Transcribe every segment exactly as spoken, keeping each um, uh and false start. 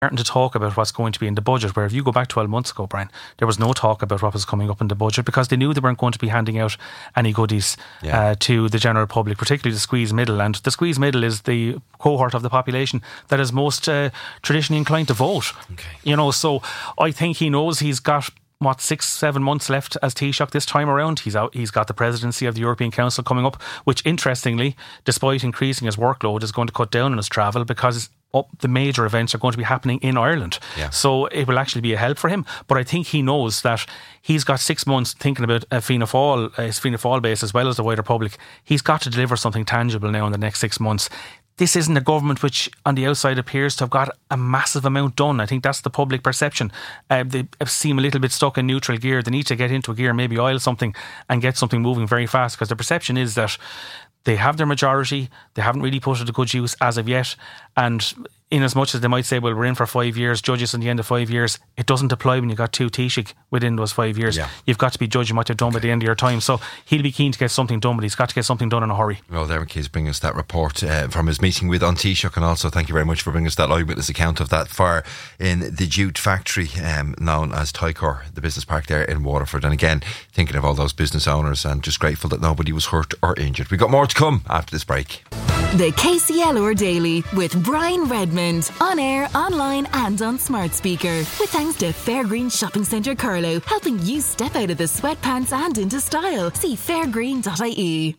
starting to talk about what's going to be in the budget, where if you go back twelve months ago, Brian, there was no talk about what was coming up in the budget because they knew they weren't going to be handing out any goodies yeah. uh, to the general public, particularly the squeeze middle. And the squeeze middle is the cohort of the population that is most uh, traditionally inclined to vote. Okay. You know, so I think he knows he's got what, six, seven months left as Taoiseach this time around. He's out. He's got the presidency of the European Council coming up, which interestingly, despite increasing his workload, is going to cut down on his travel because up the major events are going to be happening in Ireland. Yeah. So it will actually be a help for him. But I think he knows that he's got six months thinking about a Fianna Fáil, uh, his Fianna Fáil base as well as the wider public. He's got to deliver something tangible now in the next six months. This isn't a government which on the outside appears to have got a massive amount done. I think that's the public perception. Uh, they seem a little bit stuck in neutral gear. They need to get into a gear, maybe oil something and get something moving very fast, because the perception is that they have their majority, they haven't really put it to good use as of yet, and in as much as they might say, well, we're in for five years, judge us in the end of five years, it doesn't apply when you've got two Taoiseach within those five years. Yeah. You've got to be judging what you've done okay. by the end of your time. So he'll be keen to get something done, but he's got to get something done in a hurry. Well, Dermot Keys bringing us that report uh, from his meeting with An Taoiseach, and also thank you very much for bringing us that eyewitness account of that fire in the jute factory um, known as Tycor, the business park there in Waterford. And again, thinking of all those business owners and just grateful that nobody was hurt or injured. We've got more to come after this break. The K C L R Daily with Brian Redmond, on air, online and on smart speaker. With thanks to Fairgreen Shopping Centre Carlow, helping you step out of the sweatpants and into style. See fairgreen dot I E.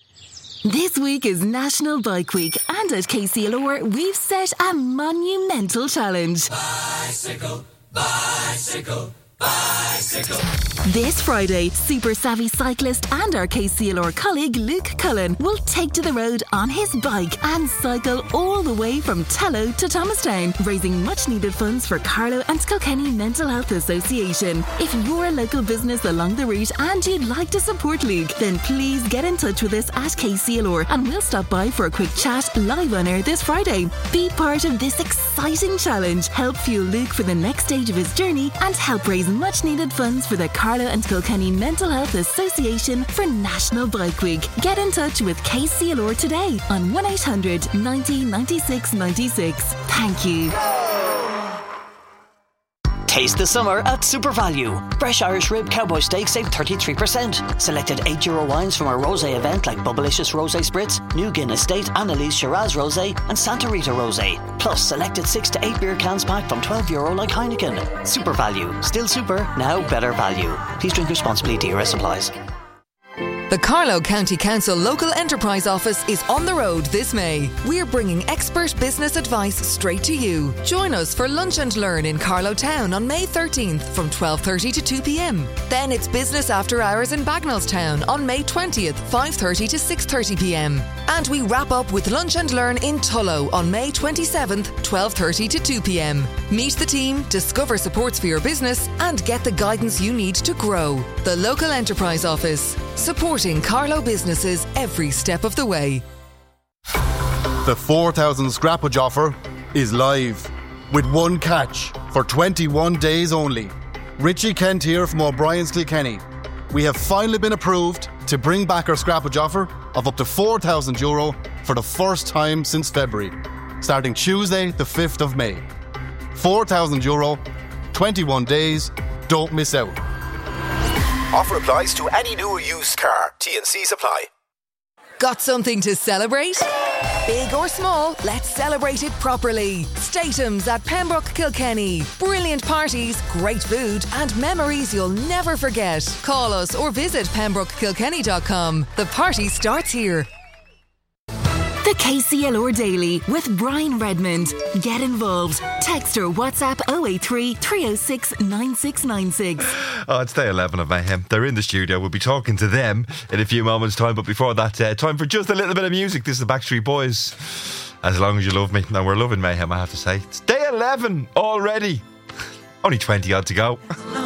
This week is National Bike Week, and at K C L R we've set a monumental challenge. Bicycle, bicycle, bicycle. This Friday, super savvy cyclist and our K C L R colleague Luke Cullen will take to the road on his bike and cycle all the way from Tello to Thomastown, raising much needed funds for Carlow and Kilkenny Mental Health Association. If you're a local business along the route and you'd like to support Luke, then please get in touch with us at K C L R and we'll stop by for a quick chat live on air this Friday. Be part of this exciting challenge, help fuel Luke for the next stage of his journey, and help raise much needed funds for the Carlow and Kilkenny Mental Health Association for National Bike Week. Get in touch with K C L R today on one eight hundred ninety ninety-six ninety-six. Thank you. Taste the summer at Super Value. Fresh Irish Rib Cowboy Steak save thirty-three percent. Selected eight euro wines from our rosé event like Bubblicious Rosé Spritz, New Guinness State, Annalise Shiraz Rosé and Santa Rita Rosé. Plus selected six to eight beer cans pack from twelve euro like Heineken. Super Value. Still super, now better value. Please drink responsibly. D R S applies. The Carlow County Council Local Enterprise Office is on the road this May. We're bringing expert business advice straight to you. Join us for Lunch and Learn in Carlow Town on May thirteenth from twelve thirty to two p.m. Then it's Business After Hours in Bagnallstown on May twentieth, five thirty to six thirty p.m. And we wrap up with Lunch and Learn in Tullow on May twenty-seventh, twelve thirty to two p.m. Meet the team, discover supports for your business and get the guidance you need to grow. The Local Enterprise Office, supporting Carlow businesses every step of the way. The four thousand scrappage offer is live with one catch for twenty-one days only. Richie Kent here from O'Brien's Kilkenny. We have finally been approved to bring back our scrappage offer of up to four thousand euro for the first time since February, starting Tuesday the fifth of May. four thousand euro, twenty-one days, don't miss out. Offer applies to any new or used car. T and C's apply. Got something to celebrate? Big or small, let's celebrate it properly. Statums at Pembroke Kilkenny. Brilliant parties, great food and memories you'll never forget. Call us or visit pembroke kilkenny dot com. The party starts here. The K C L R Daily with Brian Redmond. Get involved. Text or WhatsApp oh eight three, three oh six, nine six nine six. Oh, it's day eleven of Mayhem. They're in the studio. We'll be talking to them in a few moments' time. But before that, uh, time for just a little bit of music. This is the Backstreet Boys. As Long As You Love Me. Now, we're loving Mayhem, I have to say. It's day eleven already. Only twenty odd to go.